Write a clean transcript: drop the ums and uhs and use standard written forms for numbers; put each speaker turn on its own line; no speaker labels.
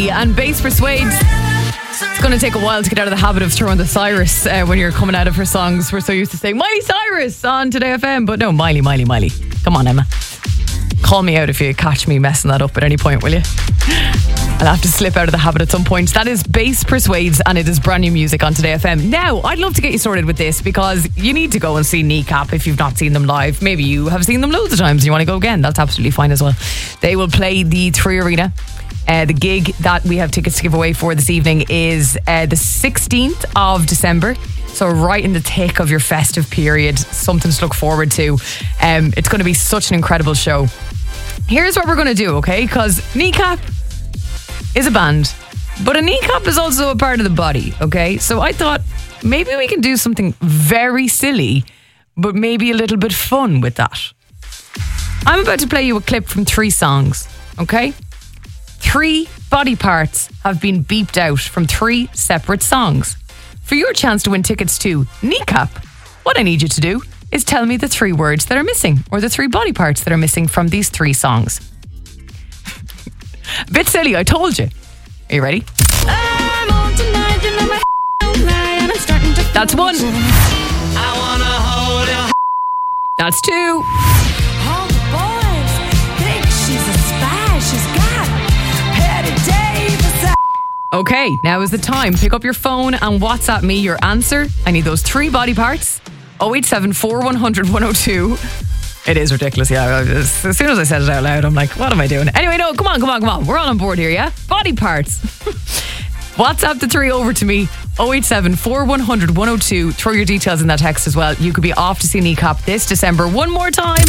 and Bass Persuades. It's going to take a while to get out of the habit of throwing the Cyrus when you're coming out of her songs. We're so used to saying Miley Cyrus on Today FM, but no, Miley. Come on, Emma. Call me out if you catch me messing that up at any point, will you? I'll have to slip out of the habit at some point. That is Bass Persuades, and it is brand new music on Today FM. Now, I'd love to get you sorted with this because you need to go and see Kneecap if you've not seen them live. Maybe you have seen them loads of times and you want to go again. That's absolutely fine as well. They will play the 3 Arena. The gig that we have tickets to give away for this evening is the 16th of December. So right in the thick of your festive period. Something to look forward to. It's going to be such an incredible show. Here's what we're going to do, okay? Because Kneecap is a band, but a kneecap is also a part of the body, okay? So I thought maybe we can do something very silly, but maybe a little bit fun with that. I'm about to play you a clip from 3 songs, okay? 3 body parts have been beeped out from 3 separate songs. For your chance to win tickets to Kneecap, what I need you to do is tell me the 3 words that are missing, or the 3 body parts that are missing from these 3 songs. A bit silly, I told you. Are you ready? That's 1. That's 2. Okay, now is the time. Pick up your phone and WhatsApp me your answer. I need those 3 body parts. 087 100 102. It is ridiculous, yeah. As soon as I said it out loud, I'm like, what am I doing? Anyway, no, come on. We're all on board here, yeah? Body parts. WhatsApp the 3 over to me. 087 100 102. Throw your details in that text as well. You could be off to see Kneecap this December. One more time.